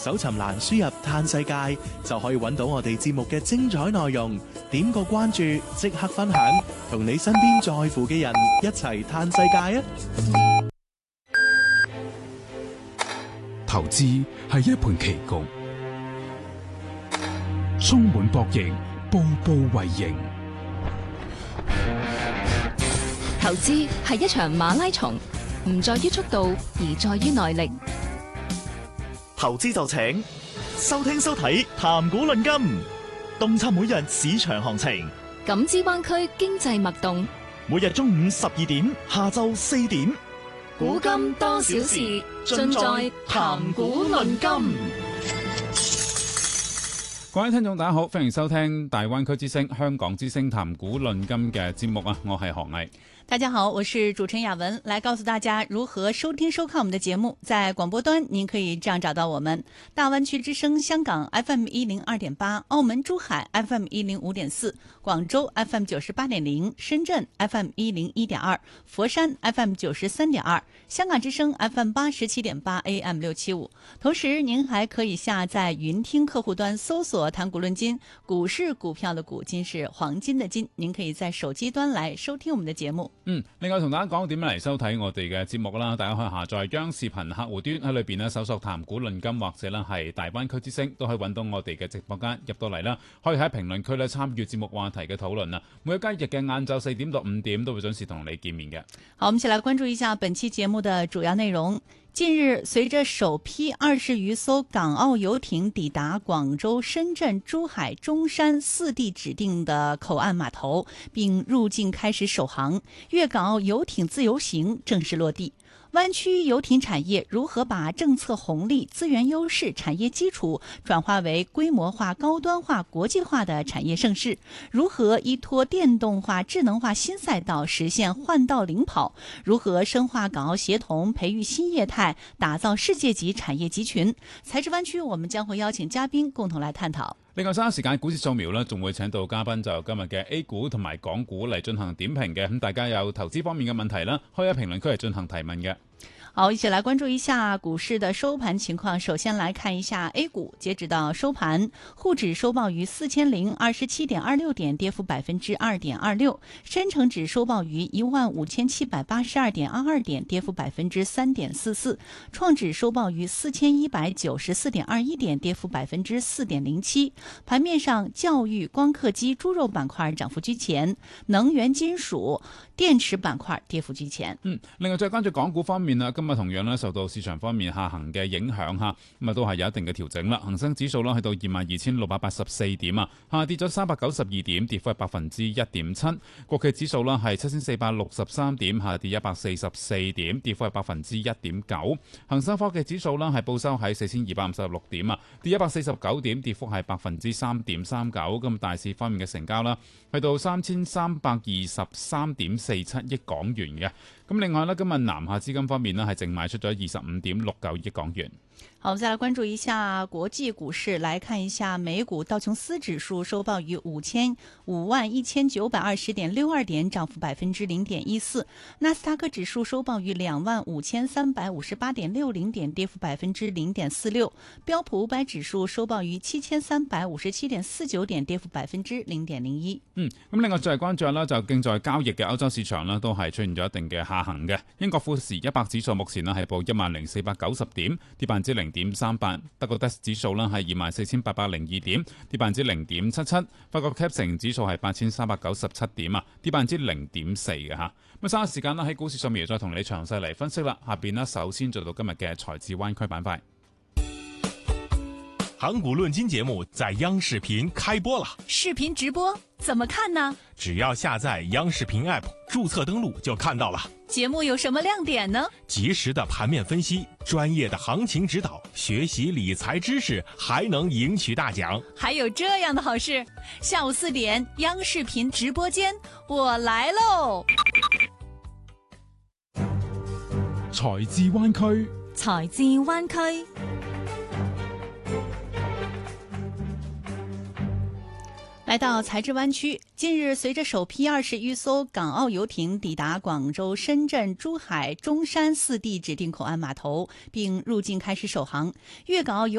搜尋欄輸入嘆世界就可以揾到我哋節目嘅精彩內容，點個關注，即刻分享，同你身邊在乎嘅人一齊嘆世界啊！ 投資係一盤棋局，充滿博弈，步步為營。 投資係一場馬拉松，唔在於速度，而在於耐力。 投資就請收聽收睇談股論金，洞察每日市場行情， 感知灣區經濟脈動。 每日中午12點，下晝4點， 古今多少事，盡在談股論金。 各位聽眾大家好，歡迎收聽大灣區之聲香港之聲談股論金嘅節目啊！我係何毅。 大家好，我是主持人雅文，来告诉大家如何收聽收看我們的節目。在廣播端您可以這樣找到我們：大灣區之聲香港 FM 102.8，澳門珠海 FM 105.4，廣州 FM 98.0，深圳 FM 101.2，佛山 FM 93.2，香港之聲 FM 87.8 AM 675。同時您還可以下載雲聽客戶端搜索談股論金，股是股票的股，金是黃金的金，您可以在手機端來收聽我們的節目。 另外同大家講點樣嚟收睇我哋嘅節目啦，大家可以下載央視頻客戶端，喺裏邊咧搜索談股論金或者咧係大灣區之聲，都可以揾到我哋嘅直播間，入到嚟啦，可以喺評論區咧參與節目話題嘅討論啊。每個交易日嘅晏晝4點到5點都會準時同你見面嘅。 好，我們一起來關注一下本期節目的主要內容。近日，隨着首批20餘艘港澳遊艇抵達廣州、深圳、珠海、中山4地指定的口岸碼頭，並入境開始首航，粵港澳遊艇自由行正式落地。灣區遊艇產業如何把政策紅利、資源優勢、產業基礎轉化為規模化、高端化、國際化的產業盛世？如何依託電動化、智能化新賽道實現換道領跑？如何深化港澳協同，培育新業態，打造世界級產業集群？財智灣區，我們將會邀請嘉賓共同來探討。 另外，稍後時間股市掃描呢，仲會請到嘉賓就今日嘅 A 股同埋港股嚟進行點評嘅。咁大家有投資方面嘅問題啦，可以喺評論區嚟進行提問嘅。 好，一起來關注一下股市的收盤情況。首先來看一下 A 股，截止到收盤，滬指收報於4027.26點，跌幅2.26%；深成指收報於15782.22點，跌幅3.44%；創指收報於4194.21點，跌幅4.07%。盤面上，教育、光刻機、豬肉板塊漲幅居前，能源、金屬、電池板塊跌幅居前。 另外再關注港股方面啦。今日同樣咧受到市場方面下行嘅影響嚇，咁都係有一定嘅調整啦。恒生指數啦去到22,684點啊，下跌咗392點，跌幅係1.7%。國企指數啦係7,463點，下跌144點，跌幅係1.9%。恒生科技指數啦係報收喺4,256點啊，跌149點，跌幅係3.39%。咁大市方面嘅成交啦，去到3,323.47億港元嘅。咁另外呢，今日南下資金方面呢，係淨賣出咗25.69億港元。 好，我們再來關注一下國際股市，來看一下美股道瓊斯指數收報於51920.62點，漲幅0.14%；納斯達克指數收報於25358.60點，跌幅0.46%；標普500指數收報於7357.49點，跌幅0.01%。 咁另外再嚟關注下啦，就正在交易嘅歐洲市場啦，都係出現咗一定嘅下行嘅。英國富時100指數目前呢係報10,490點，跌0.38%；德國 DAX 指數啦係24,802點，跌0.77%；法國 CAC 指數係8,397點啊，跌0.4%嘅嚇。咁稍後時間啦，喺股市上面再同你詳細嚟分析啦。下邊呢，首先做到今日嘅財智灣區板塊。 談股論金節目在央視頻開播了， 視頻直播怎麼看呢？ 只要下載央視頻 App， 註冊登錄就看到了。 節目有什麼亮點呢？ 及時的盤面分析，專業的行情指導，學習理財知識，還能贏取大獎。 還有這樣的好事，下午4點央視頻直播間，我來嘍！ 財智灣區， 財智灣區。來到財智灣區，近日隨着首批20餘艘港澳遊艇抵達廣州、深圳、珠海、中山4地指定口岸碼頭，並入境開始首航，粵港澳遊